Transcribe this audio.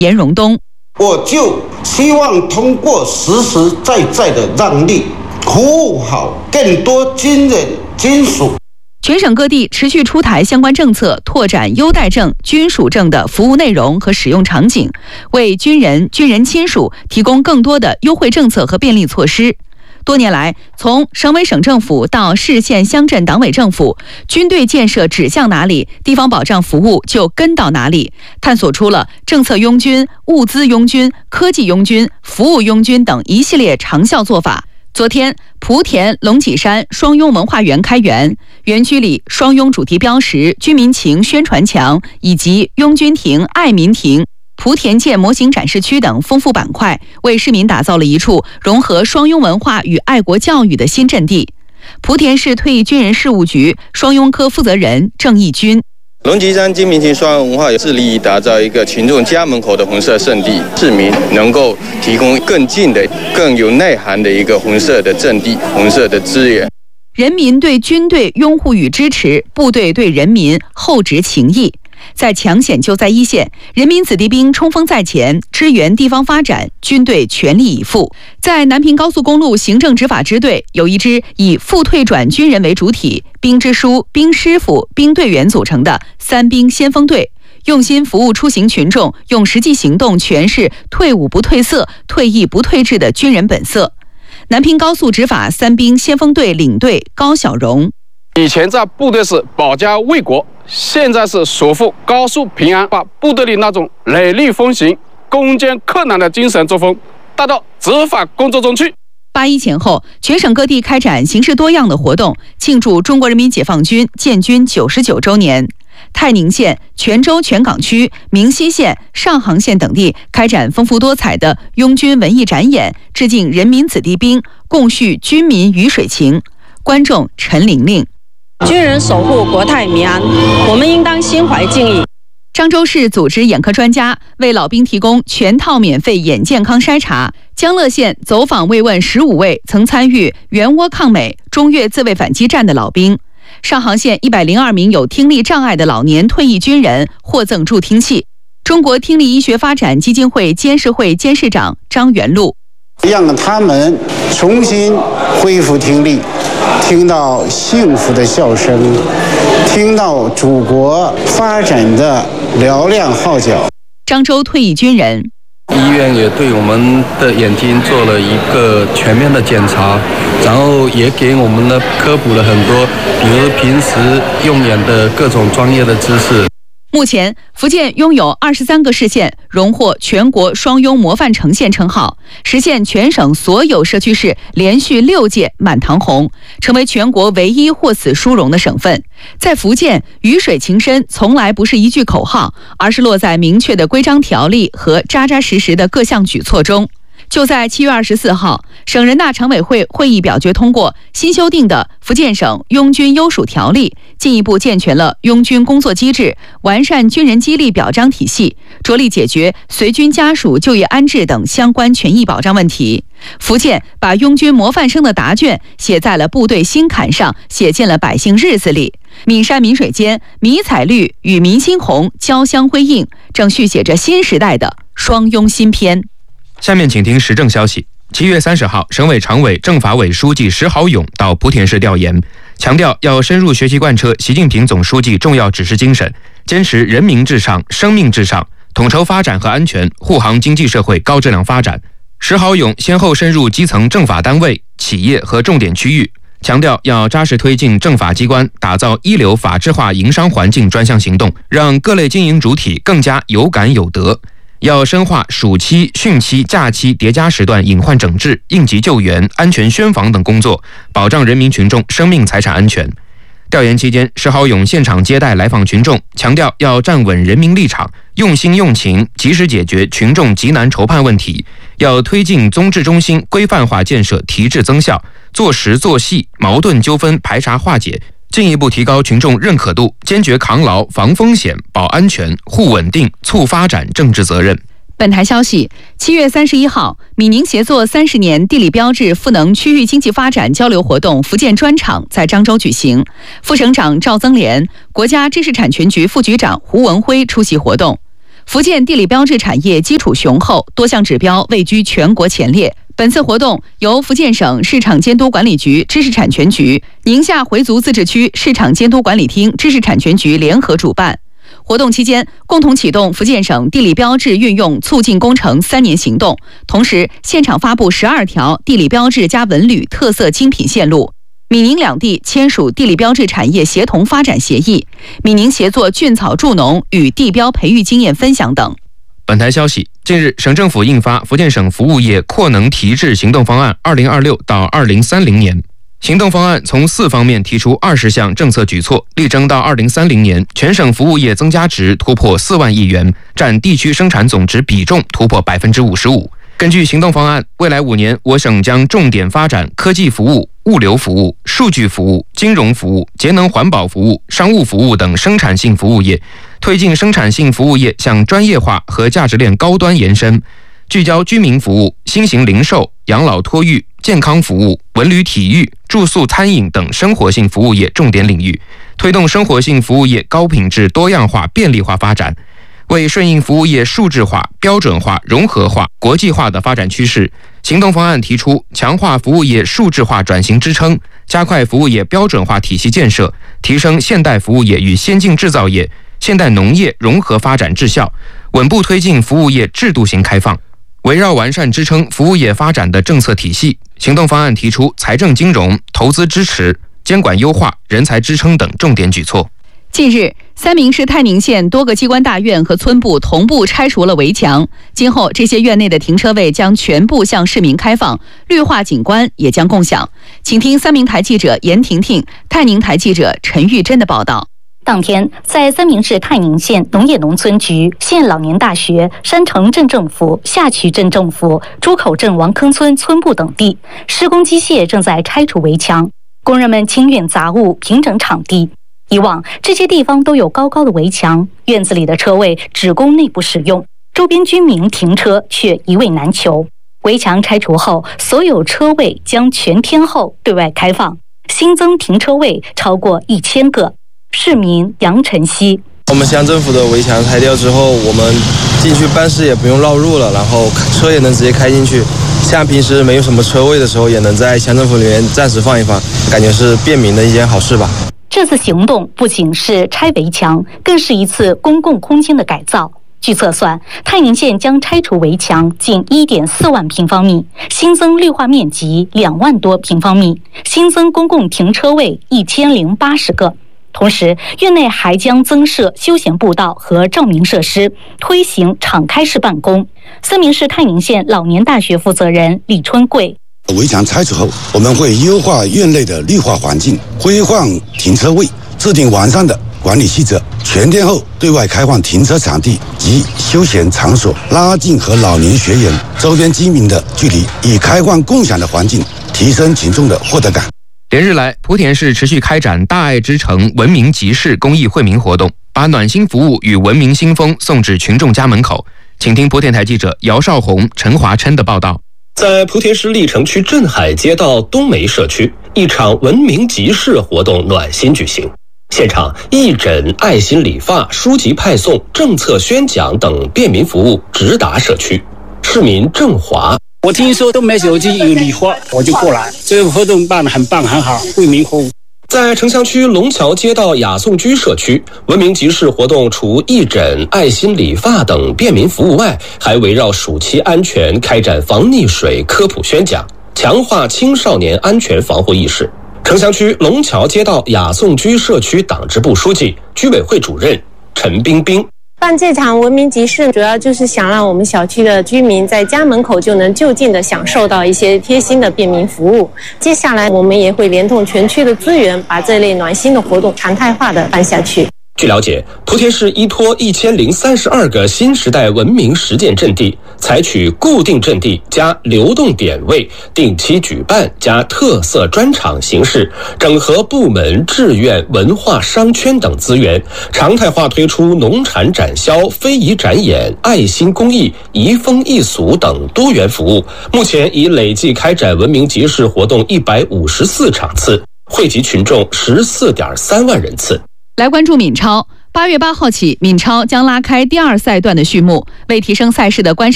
严荣东。 我就希望通过实实在在的让利，服务好更多军人军属。 全省各地持续出台相关政策，拓展优待证、军属证的服务内容和使用场景，为军人、军人亲属提供更多的优惠政策和便利措施。多年来，从省委省政府到市县乡镇党委政府，军队建设指向哪里，地方保障服务就跟到哪里，探索出了政策拥军、物资拥军、科技拥军、服务拥军等一系列长效做法。昨天，莆田龙脊山双拥文化园开园，园区里双拥主题标识、军民情宣传墙以及拥军亭、爱民亭、莆田舰模型展示区等丰富板块，为市民打造了一处融合双拥文化与爱国教育的新阵地。莆田市退役军人事务局双拥科负责人郑义军。 龙脊山军民情双拥文化致力于打造一个群众家门口的红色圣地，市民能够提供更近的、更有内涵的一个红色的阵地、红色的资源。 人民对军队拥护与支持，部队对人民厚植情谊。在抢险救灾一线，人民子弟兵冲锋在前，支援地方发展，军队全力以赴。在南平高速公路行政执法支队，有一支以副退转军人为主体，兵支书、兵师傅、兵队员组成的三兵先锋队，用心服务出行群众，用实际行动诠释退伍不褪色、退役不退志的军人本色。南平高速执法三兵先锋队领队高小荣。 以前在部队是保家卫国，现在是守护高速平安，把部队里那种雷厉风行、攻坚克难的精神作风带到执法工作中去。 8·1前后，全省各地开展形式多样的活动，庆祝中国人民解放军建军99周年。泰宁县、泉州全港区、明溪县、上杭县等地开展丰富多彩的拥军文艺展演，致敬人民子弟兵，共叙军民鱼水情。观众陈玲玲。 军人守护国泰民安，我们应当心怀敬意。 漳州市组织眼科专家为老兵提供全套免费眼健康筛查。江乐县走访慰问15位曾参与援倭抗美、中越自卫反击战的老兵。上杭县102名有听力障碍的老年退役军人获赠助听器。中国听力医学发展基金会监事会监事长张元禄。 让他们重新恢复听力，听到幸福的笑声，听到祖国发展的嘹亮号角。 漳州退役军人。 医院也对我们的眼睛做了一个全面的检查，然后也给我们的科普了很多，比如平时用眼的各种专业的知识。 目前，福建拥有23个市县荣获全国双拥模范城县称号，实现全省所有社区市连续6届满堂红，成为全国唯一获此殊荣的省份。在福建，鱼水情深从来不是一句口号，而是落在明确的规章条例和扎扎实实的各项举措中。就在7月24号，省人大常委会会议表决通过新修订的福建省拥军优属条例，进一步健全了拥军工作机制，完善军人激励表彰体系，着力解决随军家属就业安置等相关权益保障问题。福建把拥军模范生的答卷写在了部队心坎上，写进了百姓日子里。岷山岷水间，迷彩绿与明星红交相辉映，正续写着新时代的双拥新篇。 下面请听时政消息。7月30号，省委常委、政法委书记石好勇到莆田市调研，强调要深入学习贯彻习近平总书记重要指示精神，坚持人民至上、生命至上，统筹发展和安全，护航经济社会高质量发展。石好勇先后深入基层政法单位、企业和重点区域，强调要扎实推进政法机关打造一流法治化营商环境专项行动，让各类经营主体更加有感有德。要深化暑期、汛期、假期叠加时段隐患整治、应急救援、安全宣防等工作，保障人民群众生命财产安全。调研期间，石好勇现场接待来访群众，强调要站稳人民立场，用心用情，及时解决群众急难愁盼问题，要推进综治中心规范化建设提质增效，做实做细，矛盾纠纷排查化解，进一步提高群众认可度，坚决扛牢防风险、保安全、护稳定、促发展政治责任。 本台消息，7月31号，闽宁协作30年地理标志赋能区域经济发展交流活动福建专场在漳州举行，副省长赵增莲、国家知识产权局副局长胡文辉出席活动。 福建地理标志产业基础雄厚，多项指标位居全国前列。本次活动由福建省市场监督管理局知识产权局、宁夏回族自治区市场监督管理厅知识产权局联合主办。活动期间，共同启动福建省地理标志运用促进工程3年行动，同时现场发布12条地理标志加文旅特色精品线路。闽宁两地签署地理标志产业协同发展协议，闽宁协作菌草助农与地标培育经验分享等。 本台消息，近日省政府印发《福建省服务业扩能提质行动方案（2026到2030年）》。行动方案从4方面提出20项政策举措，力争到2030年，全省服务业增加值突破4万亿元，占地区生产总值比重突破55%。根据行动方案，未来5年，我省将重点发展科技服务、物流服务、数据服务、金融服务、节能环保服务、商务服务等生产性服务业，推进生产性服务业向专业化和价值链高端延伸，聚焦居民服务、新型零售、养老托育、健康服务、文旅体育、住宿餐饮等生活性服务业重点领域，推动生活性服务业高品质、多样化、便利化发展。为顺应服务业数字化、标准化、融合化、国际化的发展趋势，行动方案提出强化服务业数字化转型支撑，加快服务业标准化体系建设，提升现代服务业与先进制造业、现代农业融合发展质效，稳步推进服务业制度型开放。围绕完善支撑服务业发展的政策体系，行动方案提出财政金融、投资支持、监管优化、人才支撑等重点举措。 近日，三明市泰宁县多个机关大院和村部同步拆除了围墙，今后这些院内的停车位将全部向市民开放，绿化景观也将共享。请听三明台记者严婷婷、泰宁台记者陈玉珍的报道。 当天，在三明市泰宁县农业农村局、县老年大学、山城镇政府、下渠镇政府、朱口镇王坑村村部等地，施工机械正在拆除围墙，工人们清运杂物，平整场地。以往这些地方都有高高的围墙，院子里的车位只供内部使用，周边居民停车却一位难求。围墙拆除后，所有车位将全天候对外开放，新增停车位超过1000个。市民杨晨曦： 我们乡政府的围墙拆掉之后，我们进去办事也不用绕路了，然后车也能直接开进去。像平时没有什么车位的时候，也能在乡政府里面暂时放一放，感觉是便民的一件好事吧。 这次行动不仅是拆围墙，更是一次公共空间的改造。据测算，泰宁县将拆除围墙近1.4万平方米，新增绿化面积2万多平方米，新增公共停车位1080个。同时，院内还将增设休闲步道和照明设施，推行敞开式办公。三明市泰宁县老年大学负责人李春贵： 围墙拆除后，我们会优化院内的绿化环境，规范停车位，制定完善的管理细则，全天候对外开放停车场地及休闲场所，拉近和老年学员、周边居民的距离，以开放共享的环境提升群众的获得感。 连日来，莆田市持续开展大爱之城文明集市公益惠民活动，把暖心服务与文明新风送至群众家门口。请听莆田台记者姚少红、陈华琛的报道。 在莆田市历城区镇海街道东梅社区，一场文明集市活动暖心举行。现场义诊、爱心理发、书籍派送、政策宣讲等便民服务直达社区。市民郑华： 我听说东梅手机有理发，我就过来。这个活动办得很棒，很好，为民服务。 在城乡区龙桥街道雅颂居社区，文明集市活动除义诊、爱心理发等便民服务外，还围绕暑期安全开展防溺水科普宣讲，强化青少年安全防护意识。城乡区龙桥街道雅颂居社区党支部书记、居委会主任陈冰冰： 办这场文明集市，主要就是想让我们小区的居民在家门口就能就近的享受到一些贴心的便民服务。接下来我们也会联动全区的资源，把这类暖心的活动常态化的办下去。 据了解，莆田市依托1032个新时代文明实践阵地，采取固定阵地加流动点位、定期举办加特色专场形式，整合部门、志愿、文化、商圈等资源，常态化推出农产展销、非遗展演、爱心公益、移风易俗等多元服务。目前已累计开展文明集市活动154场次，惠及群众14.3万人次。 来关注闽超。 8月8号起，闵超将拉开第2赛段的序幕，为提升赛事的观赏